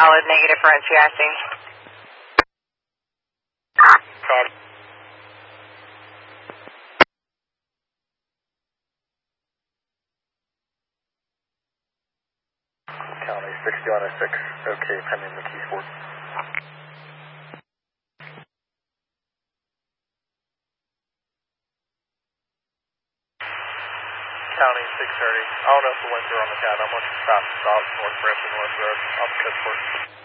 Solid negative for NCIC. Copy. County 60 on a 6. Okay, pending the Keysport. County 630. I don't know if the winds are on the cat. I'm looking fast south, north branch and north road. I'll catch for it.